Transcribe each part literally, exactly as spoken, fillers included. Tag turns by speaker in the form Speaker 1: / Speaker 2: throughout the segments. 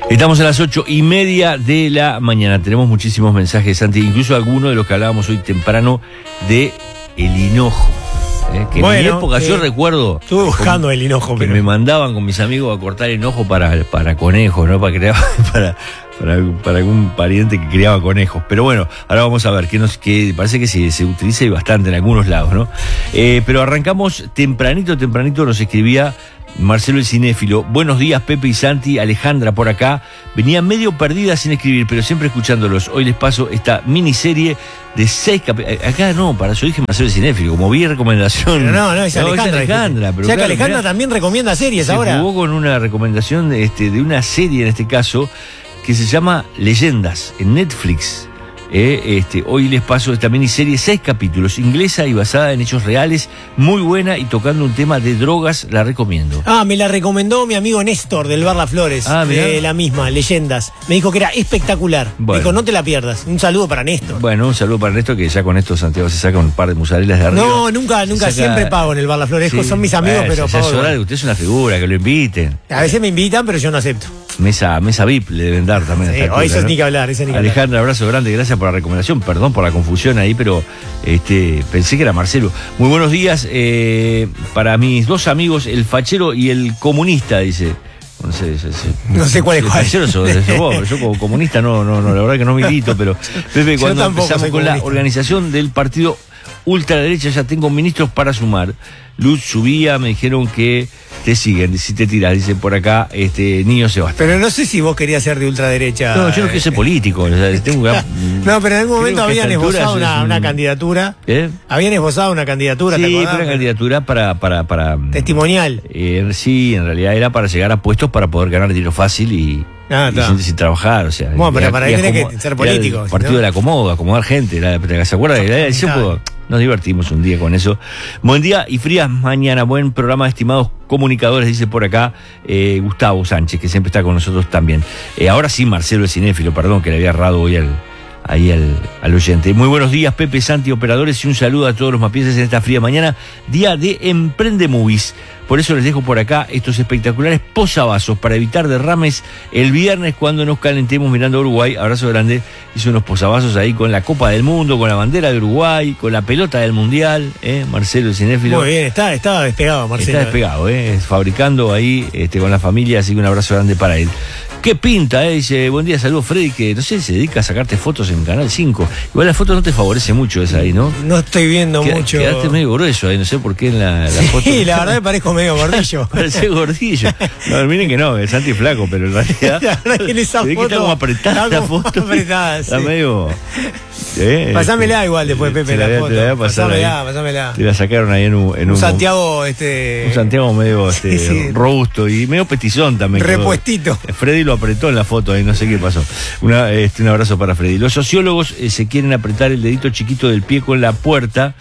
Speaker 1: Estamos a las ocho y media de la mañana. Tenemos muchísimos mensajes, Santi, incluso algunos de los que hablábamos hoy temprano de el hinojo. ¿eh? Que bueno, en mi época, eh, yo recuerdo.
Speaker 2: Estuve buscando con, el hinojo,
Speaker 1: que
Speaker 2: pero.
Speaker 1: me mandaban con mis amigos a cortar hinojo para, para conejos, ¿no? Para crear. Para, Para, para algún pariente que criaba conejos. Pero bueno, ahora vamos a ver, que, nos, que parece que se, se utiliza bastante en algunos lados, ¿no? Eh, pero arrancamos tempranito, tempranito nos escribía Marcelo el Cinéfilo. Buenos días, Pepe y Santi, Alejandra por acá. Venía medio perdida sin escribir, pero siempre escuchándolos. Hoy les paso esta miniserie de seis capítulos. Acá no, para eso dije Marcelo el Cinéfilo, como vi recomendación.
Speaker 2: Pero no, no, es Alejandra.
Speaker 1: No, es Alejandra, pero
Speaker 2: o sea,
Speaker 1: claro,
Speaker 2: que Alejandra
Speaker 1: mirá,
Speaker 2: también recomienda series
Speaker 1: se
Speaker 2: ahora.
Speaker 1: Se jugó con una recomendación este, de una serie en este caso, que se llama Leyendas, en Netflix. Eh, este, hoy les paso esta miniserie, seis capítulos, inglesa y basada en hechos reales, muy buena y tocando un tema de drogas, la recomiendo.
Speaker 2: Ah, me la recomendó mi amigo Néstor del Bar Las Flores,
Speaker 1: ah,
Speaker 2: de la misma, Leyendas. Me dijo que era espectacular. Bueno. Me dijo, no te la pierdas. Un saludo para Néstor.
Speaker 1: Bueno, un saludo para Néstor, que ya con esto Santiago se saca un par de musarelas de arriba.
Speaker 2: No, nunca, nunca, saca... siempre pago en el Bar Las Flores. Sí, son mis amigos, bueno, pero
Speaker 1: ya
Speaker 2: pago.
Speaker 1: Es hora de usted es una figura, que lo inviten.
Speaker 2: A veces me invitan, pero yo no acepto.
Speaker 1: Mesa, mesa V I P le deben dar también.
Speaker 2: Sí, hoy eso es, ¿no? Ni que hablar, eso es ni que
Speaker 1: Alejandra,
Speaker 2: hablar.
Speaker 1: abrazo grande, gracias por la recomendación. Perdón por la confusión ahí, pero este, pensé que era Marcelo. Muy buenos días eh, para mis dos amigos, el fachero y el comunista, dice. No sé, sé, sé.
Speaker 2: no sé cuál es cuál.
Speaker 1: Fachero sos, sos vos. Yo como comunista no, no, no, la verdad que no milito, pero Pepe, cuando empezamos con la organización del partido ultraderecha ya tengo ministros para sumar. Luz subía, me dijeron que te siguen, si te tiras, dicen por acá, este niño Sebastián.
Speaker 2: Pero no sé si vos querías ser de ultraderecha.
Speaker 1: No, yo no quiero ser político. O sea, tengo que,
Speaker 2: no, pero en algún momento habían esbozado una, un... una candidatura.
Speaker 1: ¿Eh?
Speaker 2: Habían esbozado una candidatura,
Speaker 1: sí,
Speaker 2: ¿te acordás?
Speaker 1: una candidatura para, para, para
Speaker 2: testimonial.
Speaker 1: Eh, sí, en realidad era para llegar a puestos para poder ganar dinero fácil y,
Speaker 2: ah,
Speaker 1: y sin, sin trabajar, o sea.
Speaker 2: Bueno, pero
Speaker 1: era,
Speaker 2: para ahí tenés que ser político.
Speaker 1: El partido, ¿no? De la acomodo, acomodar gente. La, ¿se acuerda? No, nos divertimos un día con eso. Buen día y frías mañana. Buen programa, estimados comunicadores, dice por acá eh, Gustavo Sánchez, que siempre está con nosotros también. Eh, ahora sí, Marcelo el Cinéfilo, perdón, que le había errado hoy al, ahí al, al oyente. Muy buenos días, Pepe, Santi, operadores, y un saludo a todos los mapienses en esta fría mañana, día de Emprende Movies. Por eso les dejo por acá estos espectaculares posavasos para evitar derrames el viernes cuando nos calentemos mirando a Uruguay. Abrazo grande. Hizo unos posavasos ahí con la Copa del Mundo, con la bandera de Uruguay, con la pelota del Mundial, ¿eh? Marcelo el Cinéfilo.
Speaker 2: Muy bien, está, está despegado, Marcelo.
Speaker 1: Está despegado, ¿eh? Fabricando ahí este, con la familia, así que un abrazo grande para él. ¿Qué pinta? Eh? Dice, buen día, saludos Freddy, que no sé, se dedica a sacarte fotos en Canal cinco. Igual la foto no te favorece mucho esa ahí, ¿no?
Speaker 2: No estoy viendo
Speaker 1: Queda,
Speaker 2: mucho.
Speaker 1: Quedaste medio grueso ahí, no sé por qué en la, la foto.
Speaker 2: Sí, la verdad me parezco medio gordillo.
Speaker 1: Parece gordillo. No, miren que no, el Santi es flaco, pero en realidad.
Speaker 2: La verdad que en esa foto.
Speaker 1: Está como apretada
Speaker 2: está
Speaker 1: la
Speaker 2: como
Speaker 1: foto.
Speaker 2: Apretada,
Speaker 1: está
Speaker 2: sí.
Speaker 1: medio. ¿Eh?
Speaker 2: Pasámela este, igual después, Pepe, la, la foto. Te la pasámela, pasámela.
Speaker 1: Te la sacaron ahí en un. En
Speaker 2: un,
Speaker 1: un
Speaker 2: Santiago, este.
Speaker 1: Un Santiago medio este,
Speaker 2: sí, sí.
Speaker 1: robusto y medio petizón también.
Speaker 2: Repuestito.
Speaker 1: Quedó. Freddy lo apretó en la foto ahí, no sé qué pasó. Una, este, un abrazo para Freddy. Los sociólogos eh, se quieren apretar el dedito chiquito del pie con la puerta,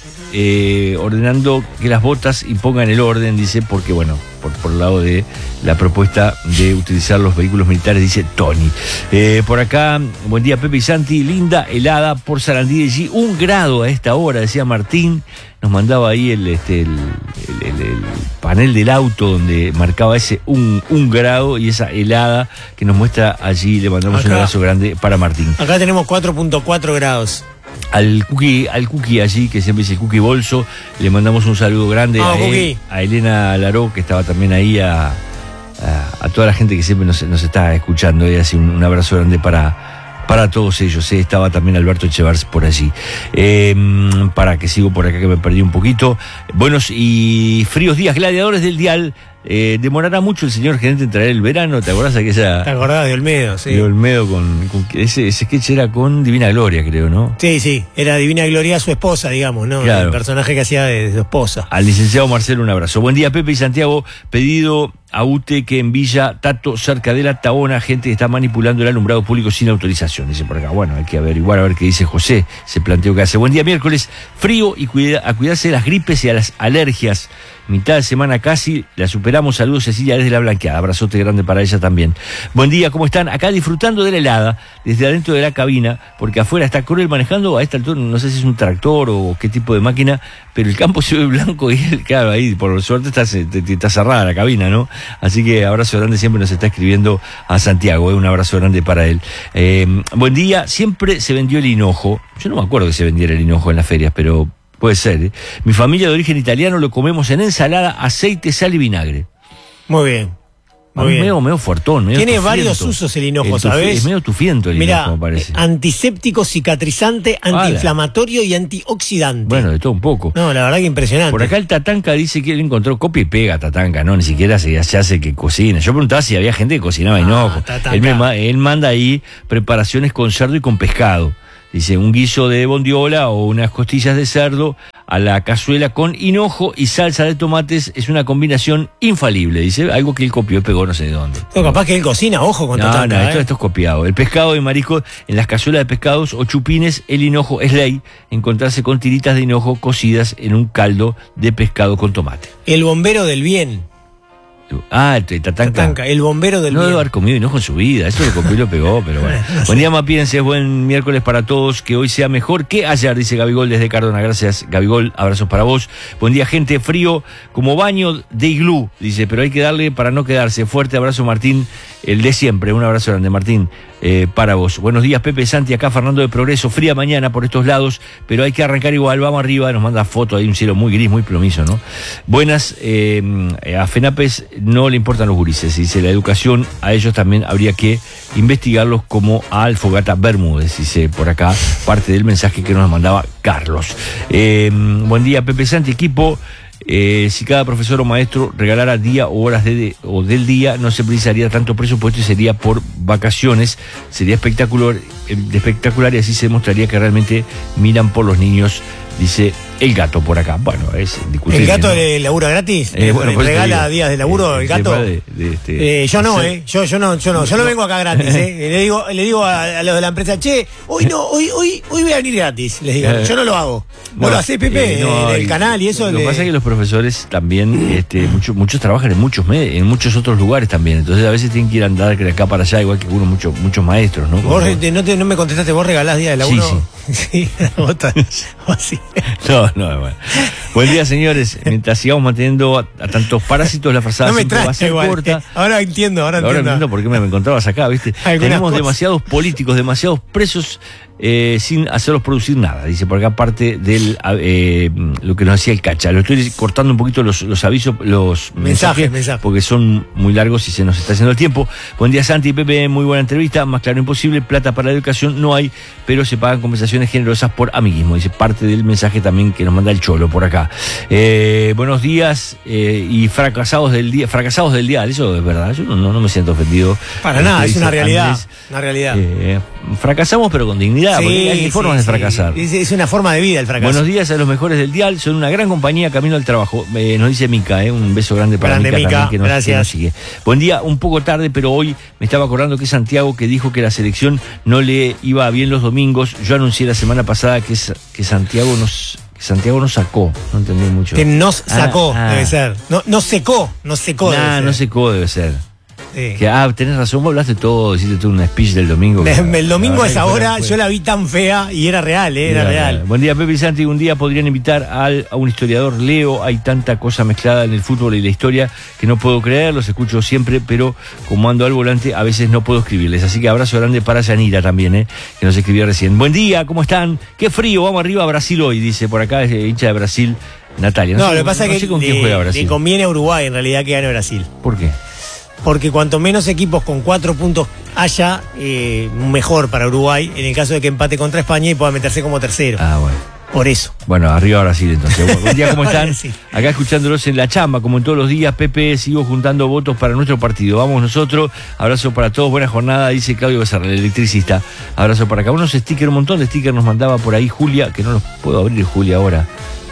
Speaker 1: eh, ordenando que las botas impongan el orden, dice, porque bueno, por, por el lado de la propuesta de utilizar los vehículos militares, dice Tony. Eh, por acá, buen día Pepe y Santi, linda helada por Sarandí de G, un grado a esta hora, decía Martín, nos mandaba ahí el, este, el, el, el, el panel del auto donde marcaba ese un, un grado y esa helada que nos muestra allí, le mandamos acá un abrazo grande para Martín.
Speaker 2: Acá tenemos cuatro punto cuatro grados.
Speaker 1: Al Cookie, al Cookie allí, que siempre dice Cookie Bolso, le mandamos un saludo grande
Speaker 2: oh,
Speaker 1: a, él, a Elena Laró, que estaba también ahí, a, a, a toda la gente que siempre nos, nos está escuchando, y así un, un abrazo grande para, para todos ellos. ¿eh? Estaba también Alberto Echevars por allí. Eh, para que sigo por acá, que me perdí un poquito. Buenos y fríos días, gladiadores del dial. Eh, demorará mucho el señor gerente en traer el verano, ¿te acordás aquella?
Speaker 2: ¿Te acordás de Olmedo? Sí.
Speaker 1: De Olmedo con, con ese, ese sketch era con Divina Gloria, creo, ¿no?
Speaker 2: Sí, sí, era Divina Gloria su esposa, digamos, ¿no?
Speaker 1: Claro.
Speaker 2: El personaje que hacía de, de su esposa.
Speaker 1: Al licenciado Marcelo, un abrazo. Buen día, Pepe y Santiago. Pedido a U T E que en Villa Tato, cerca de la Tabona, gente que está manipulando el alumbrado público sin autorización. Dice por acá, bueno, hay que averiguar a ver qué dice José, ese planteo que hace. Buen día, miércoles, frío y cuida, a cuidarse de las gripes y a las alergias. Mitad de semana casi la superamos. esperamos. Saludos, Cecilia, desde La Blanqueada. Abrazote grande para ella también. Buen día, ¿cómo están? Acá disfrutando de la helada, desde adentro de la cabina, porque afuera está Corel manejando a esta altura, no sé si es un tractor o qué tipo de máquina, pero el campo se ve blanco y él, claro, ahí por suerte está, está cerrada la cabina, ¿no? Así que abrazo grande, siempre nos está escribiendo a Santiago, ¿eh? Un abrazo grande para él. Eh, buen día, siempre se vendió el hinojo. Yo no me acuerdo que se vendiera el hinojo en las ferias, pero puede ser, ¿eh? Mi familia de origen italiano lo comemos en ensalada, aceite, sal y vinagre.
Speaker 2: Muy bien.
Speaker 1: Muy bien. Medio, medio fuertón, medio
Speaker 2: Tiene
Speaker 1: tufiento.
Speaker 2: Varios usos el hinojo,
Speaker 1: el
Speaker 2: ¿sabes?
Speaker 1: Es medio tufiento el
Speaker 2: Mirá,
Speaker 1: hinojo, me parece.
Speaker 2: Antiséptico, cicatrizante, antiinflamatorio y antioxidante.
Speaker 1: Bueno, de todo un poco.
Speaker 2: No, la verdad que impresionante.
Speaker 1: Por acá el Tatanka dice que él encontró copia y pega Tatanka, ¿no? Ni siquiera se, se hace que cocina. Yo preguntaba si había gente que cocinaba hinojo. Ah, él, me, él manda ahí preparaciones con cerdo y con pescado. Dice, un guiso de bondiola o unas costillas de cerdo a la cazuela con hinojo y salsa de tomates es una combinación infalible. Dice, algo que él copió y pegó no sé de dónde.
Speaker 2: No, capaz que él cocina, ojo con
Speaker 1: No,
Speaker 2: Tatanka,
Speaker 1: no, esto,
Speaker 2: ¿eh?
Speaker 1: esto es copiado. El pescado y marisco en las cazuelas de pescados o chupines, el hinojo es ley. Encontrarse con tiritas de hinojo cocidas en un caldo de pescado con tomate.
Speaker 2: El bombero del bien.
Speaker 1: Ah, el Tatanka.
Speaker 2: Tatanka, el bombero del
Speaker 1: No
Speaker 2: bien.
Speaker 1: debe haber comido hinojo en su vida, eso lo copió y lo pegó, pero bueno. No sé. Buen día, Mapienses, buen miércoles para todos, que hoy sea mejor que ayer, dice Gabigol desde Cardona. Gracias, Gabigol, abrazos para vos. Buen día, gente, frío como baño de iglú, dice, pero hay que darle para no quedarse. Fuerte abrazo, Martín, el de siempre, un abrazo grande, Martín. Eh, para vos. Buenos días, Pepe Santi, acá Fernando de Progreso, fría mañana por estos lados, pero hay que arrancar igual, vamos arriba, nos manda foto, hay un cielo muy gris, muy plomizo, ¿no? Buenas, eh, a FENAPES no le importan los gurises, dice, la educación, a ellos también habría que investigarlos como a Alfogata Bermúdez, dice por acá, parte del mensaje que nos mandaba Carlos. Eh, buen día, Pepe Santi, equipo. Eh, si cada profesor o maestro regalara día o horas de, de, o del día, no se precisaría tanto presupuesto y sería por vacaciones. Sería espectacular, eh, espectacular y así se demostraría que realmente miran por los niños, dice el gato por acá. Bueno, es discutible.
Speaker 2: ¿El gato
Speaker 1: ¿no?
Speaker 2: le labura gratis?
Speaker 1: Eh, bueno, pues
Speaker 2: ¿Regala
Speaker 1: digo,
Speaker 2: días de laburo
Speaker 1: eh,
Speaker 2: el gato?
Speaker 1: De, de este,
Speaker 2: eh, yo no,
Speaker 1: sí.
Speaker 2: eh. Yo, yo no, yo no, yo no vengo acá gratis, eh. Le digo, le digo a, a los de la empresa, che, hoy no, hoy, hoy, hoy voy a venir gratis. Les digo, yo no lo hago. Vos
Speaker 1: no,
Speaker 2: lo hacés, Pepe,
Speaker 1: eh, no,
Speaker 2: en el canal y eso.
Speaker 1: Lo que
Speaker 2: le...
Speaker 1: pasa es que los profesores también, este, muchos, muchos trabajan en muchos med- en muchos otros lugares también. Entonces a veces tienen que ir a andar de acá para allá, igual que uno, muchos, muchos maestros, ¿no?
Speaker 2: Vos re, no, te, no me contestaste, vos regalás días de laburo.
Speaker 1: Sí,
Speaker 2: sí. sí, vos sí.
Speaker 1: No, no, bueno. Buen día, señores. Mientras sigamos manteniendo a, a tantos parásitos, la frazada
Speaker 2: no me
Speaker 1: siempre va a ser
Speaker 2: igual,
Speaker 1: corta.
Speaker 2: Eh, ahora entiendo, ahora entiendo.
Speaker 1: Ahora entiendo por qué me, me encontrabas acá, ¿viste? Tenemos
Speaker 2: cosas.
Speaker 1: demasiados políticos, demasiados presos eh, sin hacerlos producir nada. Dice por acá parte del eh, lo que nos decía el Cacha. Lo estoy cortando un poquito los, los avisos, los mensajes,
Speaker 2: mensajes, mensajes,
Speaker 1: porque son muy largos y se nos está haciendo el tiempo. Buen día, Santi y Pepe, muy buena entrevista. Más claro imposible, plata para la educación no hay, pero se pagan compensaciones generosas por amiguismo. Dice parte del mensaje también que nos manda el Cholo por acá. Eh, buenos días eh, y fracasados del día, fracasados del día. Eso es verdad, yo no, no, no me siento ofendido.
Speaker 2: Para nada, es una realidad.
Speaker 1: Andrés,
Speaker 2: una realidad.
Speaker 1: Eh, fracasamos pero con dignidad,
Speaker 2: sí,
Speaker 1: porque hay formas
Speaker 2: sí,
Speaker 1: de fracasar.
Speaker 2: Sí. Es, es una forma de vida el fracaso.
Speaker 1: Buenos días a los mejores del dial, son una gran compañía camino al trabajo. Eh, nos dice Mica, eh, un beso grande para
Speaker 2: grande,
Speaker 1: Mica,
Speaker 2: Mica
Speaker 1: también que nos,
Speaker 2: gracias.
Speaker 1: que nos sigue. Buen día, un poco tarde, pero hoy me estaba acordando que Santiago que dijo que la selección no le iba bien los domingos. Yo anuncié la semana pasada que, que Santiago nos que Santiago nos sacó, no entendí mucho.
Speaker 2: Que nos sacó,
Speaker 1: ah, ah.
Speaker 2: debe ser. No, no secó, no secó.
Speaker 1: Nah,
Speaker 2: debe ser.
Speaker 1: no secó, debe ser.
Speaker 2: Sí.
Speaker 1: Que, ah, tenés razón, vos hablaste todo, hiciste todo un speech del domingo.
Speaker 2: Que, el domingo a esa hora
Speaker 1: fue,
Speaker 2: yo la vi tan fea y era real, eh, era, era real. real.
Speaker 1: Buen día, Pepe y Santi. Un día podrían invitar al, a un historiador Leo. Hay tanta cosa mezclada en el fútbol y la historia que no puedo creer, los escucho siempre, pero como ando al volante a veces no puedo escribirles. Así que abrazo grande para Yanira también, eh, que nos escribió recién. Buen día, ¿cómo están? Qué frío, vamos arriba a Brasil hoy, dice por acá, es hincha de Brasil, Natalia.
Speaker 2: No,
Speaker 1: No,
Speaker 2: lo
Speaker 1: sé,
Speaker 2: que pasa
Speaker 1: no
Speaker 2: es
Speaker 1: sé
Speaker 2: que
Speaker 1: con quién
Speaker 2: le,
Speaker 1: juega Brasil.
Speaker 2: le conviene a Uruguay en realidad que gane Brasil.
Speaker 1: ¿Por qué?
Speaker 2: Porque cuanto menos equipos con cuatro puntos haya, eh, mejor para Uruguay, en el caso de que empate contra España y pueda meterse como tercero.
Speaker 1: Ah, bueno.
Speaker 2: Por eso.
Speaker 1: Bueno, arriba Brasil entonces. Buen día, ¿cómo están?
Speaker 2: Sí.
Speaker 1: Acá escuchándolos en la chamba, como en todos los días. Pepe, sigo juntando votos para nuestro partido. Vamos nosotros. Abrazo para todos. Buena jornada, dice Claudio Becerra, el electricista. Abrazo para acá. Unos stickers, un montón de stickers nos mandaba por ahí Julia, que no los puedo abrir, Julia, ahora.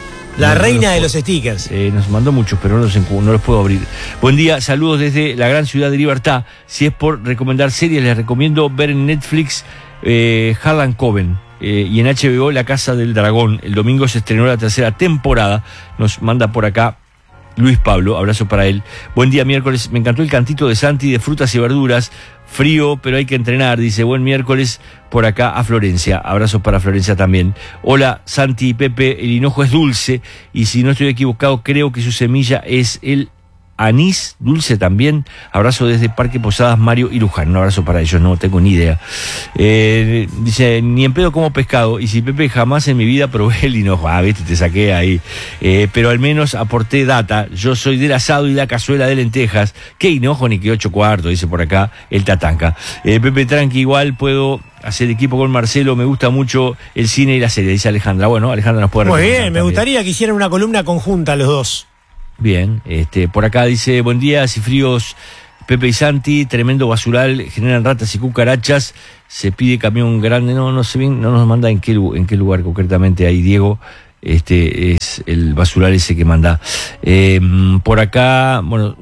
Speaker 2: La
Speaker 1: no,
Speaker 2: reina
Speaker 1: no
Speaker 2: de
Speaker 1: los
Speaker 2: los stickers.
Speaker 1: Eh, nos mandó muchos, pero no los, no los puedo abrir. Buen día, saludos desde la gran ciudad de Libertad. Si es por recomendar series, les recomiendo ver en Netflix eh, Harlan Coben. Eh, y en H B O La Casa del Dragón. El domingo se estrenó la tercera temporada. Nos manda por acá Luis Pablo, abrazo para él. Buen día, miércoles. Me encantó el cantito de Santi de frutas y verduras. Frío, pero hay que entrenar. Dice, buen miércoles por acá a Florencia. Abrazos para Florencia también. Hola, Santi y Pepe. El hinojo es dulce y si no estoy equivocado, creo que su semilla es el anís dulce también. Abrazo desde Parque Posadas, Mario y Luján. Un abrazo para ellos, no tengo ni idea. Eh, dice, ni en pedo como pescado. Y si Pepe, jamás en mi vida probé el hinojo. Ah, viste, te saqué ahí. Eh, pero al menos aporté data. Yo soy del asado y la cazuela de lentejas. ¿Qué hinojo ni qué ocho cuartos? Dice por acá el Tatanca. Eh, Pepe, tranqui, igual puedo hacer equipo con Marcelo. Me gusta mucho el cine y la serie, dice Alejandra. Bueno, Alejandra nos puede
Speaker 2: Muy bien, me
Speaker 1: también.
Speaker 2: gustaría que hicieran una columna conjunta los dos.
Speaker 1: Bien, este, por acá dice, buen día, Cifríos, Pepe y Santi, tremendo basural, generan ratas y cucarachas, se pide camión grande, no, no sé bien, no nos manda en qué, en qué lugar concretamente ahí, Diego, este es el basural ese que manda. Eh, por acá, bueno,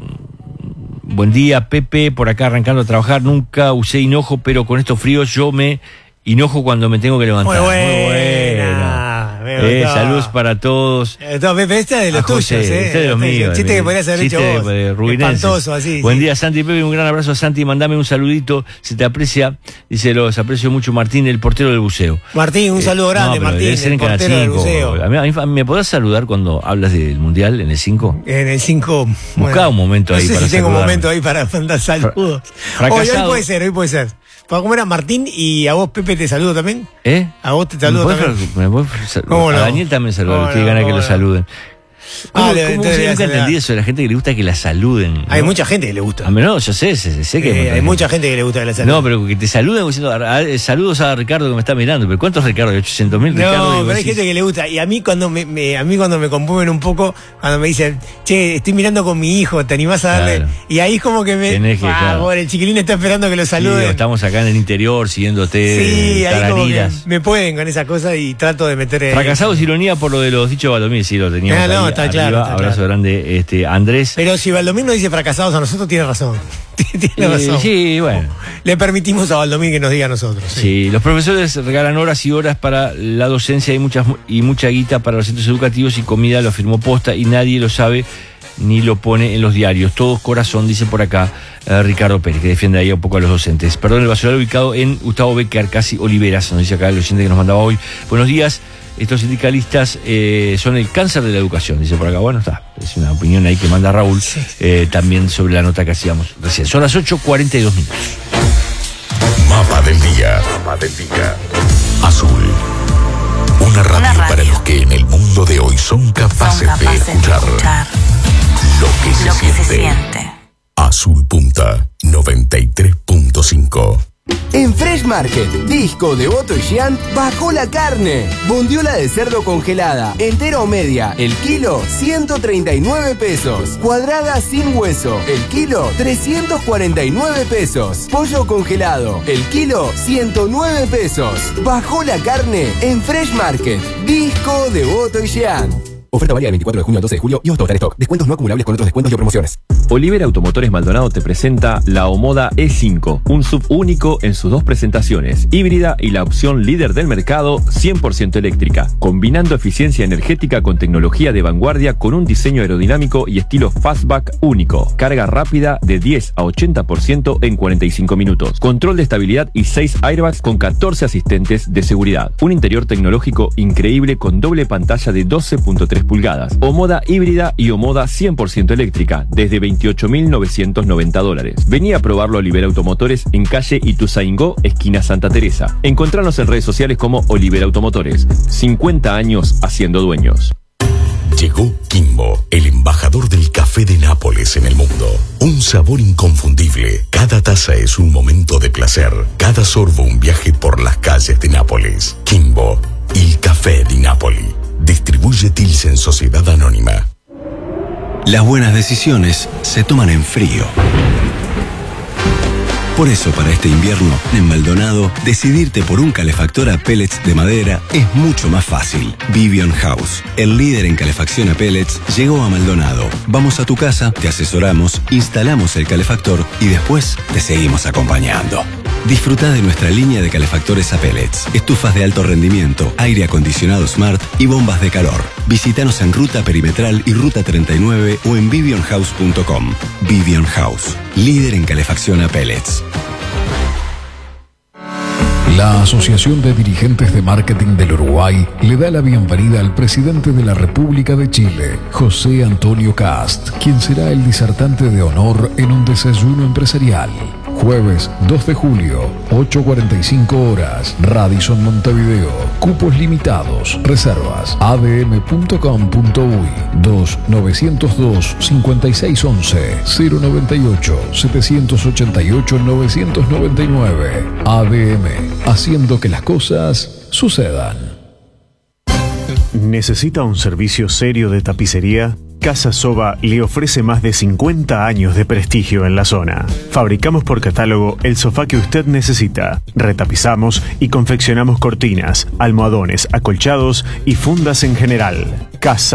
Speaker 1: buen día, Pepe, por acá arrancando a trabajar, nunca usé hinojo, pero con estos fríos yo me enojo cuando me tengo que levantar.
Speaker 2: Muy buena.
Speaker 1: Muy buena. Eh, saludos para todos.
Speaker 2: No, Pepe, este es de los tuyos, ¿eh?
Speaker 1: Este es de los míos.
Speaker 2: Chiste que podrías haber hecho vos.
Speaker 1: De
Speaker 2: espantoso, así.
Speaker 1: Buen
Speaker 2: sí.
Speaker 1: día, Santi y Pepe. Un gran abrazo a Santi. Mandame un saludito. Se te aprecia. Dice, los aprecio mucho, Martín, el portero del buceo.
Speaker 2: Martín, un saludo grande,
Speaker 1: eh, no,
Speaker 2: Martín,
Speaker 1: debe ser
Speaker 2: el
Speaker 1: en Canal
Speaker 2: portero del
Speaker 1: cinco.
Speaker 2: buceo.
Speaker 1: A mí, a mí, ¿me podés saludar cuando hablas del Mundial en el cinco?
Speaker 2: En el cinco.
Speaker 1: Buscá
Speaker 2: bueno,
Speaker 1: un momento ahí
Speaker 2: no sé
Speaker 1: para
Speaker 2: si tengo un
Speaker 1: saludarme.
Speaker 2: momento ahí para mandar saludos. Hoy, hoy puede ser, hoy puede ser. Para comer a Martín y a vos, Pepe, te saludo también.
Speaker 1: ¿Eh?
Speaker 2: A vos te saludo
Speaker 1: ¿Me
Speaker 2: también.
Speaker 1: ¿Me puedes saludar?
Speaker 2: ¿Cómo no?
Speaker 1: A Daniel también saludar.
Speaker 2: ¿Cómo
Speaker 1: Tiene
Speaker 2: no?
Speaker 1: ganas que
Speaker 2: ¿Cómo
Speaker 1: lo
Speaker 2: no?
Speaker 1: saluden. ¿Cómo,
Speaker 2: Ah, le-
Speaker 1: cómo
Speaker 2: entonces
Speaker 1: se
Speaker 2: le
Speaker 1: nunca
Speaker 2: saludar.
Speaker 1: entendí eso de la gente que le gusta que la saluden?
Speaker 2: Hay
Speaker 1: ¿no?
Speaker 2: mucha gente que le gusta.
Speaker 1: A mí no, yo sé, sé, sé que...
Speaker 2: Eh, hay mucha gente que le gusta que la saluden.
Speaker 1: No, pero que te saluden diciendo, a- a- saludos a Ricardo que me está mirando. ¿Pero cuántos Ricardo? ¿Hay ochocientos mil Ricardo?
Speaker 2: No,
Speaker 1: Y vos
Speaker 2: pero hay
Speaker 1: decís,
Speaker 2: gente que le gusta. Y a mí cuando me, me- a mí cuando me conmueven un poco, cuando me dicen, che, estoy mirando con mi hijo, ¿te animás a darle?
Speaker 1: Claro.
Speaker 2: Y ahí es como que me.
Speaker 1: Tenés que,
Speaker 2: ah,
Speaker 1: claro.
Speaker 2: pobre, el chiquilín está esperando que lo
Speaker 1: sí,
Speaker 2: saluden.
Speaker 1: estamos acá en el interior siguiéndote.
Speaker 2: Sí, ahí como que
Speaker 1: tarariras.
Speaker 2: me pueden con esa cosa y trato de meter. eh,
Speaker 1: Fracasados, ironía por lo de los dichos de Baldomir, sí, lo teníamos
Speaker 2: Ah, no,
Speaker 1: ahí
Speaker 2: está
Speaker 1: arriba.
Speaker 2: claro, está
Speaker 1: Abrazo
Speaker 2: claro.
Speaker 1: grande, este, Andrés.
Speaker 2: Pero si Baldomir nos dice fracasados a nosotros, tiene razón. tiene
Speaker 1: Eh,
Speaker 2: razón.
Speaker 1: sí, bueno.
Speaker 2: Le permitimos a Baldomir que nos diga a nosotros. Sí.
Speaker 1: Sí, los profesores regalan horas y horas para la docencia y, muchas, y mucha guita para los centros educativos y comida, lo afirmó Posta y nadie lo sabe ni lo pone en los diarios. Todo corazón, dice por acá eh, Ricardo Pérez, que defiende ahí un poco a los docentes. Perdón, el basural ubicado en Gustavo Becker, casi Oliveras, nos dice acá el oyente que nos mandaba hoy. Buenos días. Estos sindicalistas eh, son el cáncer de la educación, dice por acá. Bueno, está, es una opinión ahí que manda Raúl,
Speaker 2: Sí.
Speaker 1: eh, también sobre la nota que hacíamos recién. Son las ocho cuarenta y dos minutos.
Speaker 3: Mapa del día. Mapa del día. Azul. Una radio,
Speaker 4: Una radio.
Speaker 3: para los que en el mundo de hoy son capaces,
Speaker 4: Son capaces
Speaker 3: de, escuchar
Speaker 4: de escuchar
Speaker 3: lo que se
Speaker 4: lo que
Speaker 3: siente.
Speaker 4: se siente.
Speaker 3: Azul Punta noventa y tres punto cinco.
Speaker 5: En Fresh Market, Disco, Devoto y Giant bajó la carne. Bondiola de cerdo congelada, entera o media, el kilo ciento treinta y nueve pesos. Cuadrada sin hueso, el kilo trescientos cuarenta y nueve pesos. Pollo congelado, el kilo ciento nueve pesos. Bajó la carne en Fresh Market, Disco, Devoto y Giant. Oferta válida del veinticuatro de junio al doce de julio y hasta agotar stock. Descuentos no acumulables con otros descuentos y o promociones.
Speaker 6: Oliver Automotores Maldonado te presenta la Omoda E cinco, un sub único en sus dos presentaciones, híbrida y la opción líder del mercado cien por ciento eléctrica, combinando eficiencia energética con tecnología de vanguardia con un diseño aerodinámico y estilo fastback único, carga rápida de diez a ochenta por ciento en cuarenta y cinco minutos, control de estabilidad y seis airbags con catorce asistentes de seguridad, un interior tecnológico increíble con doble pantalla de doce punto tres pulgadas, Omoda híbrida y Omoda cien por ciento eléctrica, desde veintiocho mil novecientos noventa dólares. Vení a probarlo a Oliver Automotores en calle Ituzaingó, esquina Santa Teresa. Encontranos en redes sociales como Oliver Automotores. cincuenta años haciendo dueños.
Speaker 3: Llegó Kimbo, el embajador del café de Nápoles en el mundo. Un sabor inconfundible. Cada taza es un momento de placer. Cada sorbo un viaje por las calles de Nápoles. Kimbo, el café de Nápoli. Distribuye Tilsen Sociedad Anónima.
Speaker 7: Las buenas decisiones se toman en frío. Por eso, para este invierno, en Maldonado, decidirte por un calefactor a pellets de madera es mucho más fácil. Vivian House, el líder en calefacción a pellets, llegó a Maldonado. Vamos a tu casa, te asesoramos, instalamos el calefactor y después te seguimos acompañando. Disfruta de nuestra línea de calefactores a pellets, estufas de alto rendimiento, aire acondicionado Smart y bombas de calor. Visítanos en Ruta Perimetral y Ruta treinta y nueve o en vivion house punto com. Vivion House, líder en calefacción a pellets.
Speaker 4: La Asociación de Dirigentes de Marketing del Uruguay le da la bienvenida al presidente de la República de Chile, José Antonio Cast, quien será el disertante de honor en un desayuno empresarial. Jueves dos de julio, ocho cuarenta y cinco horas, Radisson Montevideo. Cupos limitados. Reservas a d m punto com punto u y dos nueve cero dos cinco seis once cero noventa y ocho setecientos ochenta y ocho novecientos noventa y nueve. A D M, haciendo que las cosas sucedan.
Speaker 8: ¿Necesita un servicio serio de tapicería? Casa Soba le ofrece más de cincuenta años de prestigio en la zona. Fabricamos por catálogo el sofá que usted necesita. Retapizamos y confeccionamos cortinas, almohadones, acolchados y fundas en general. Casa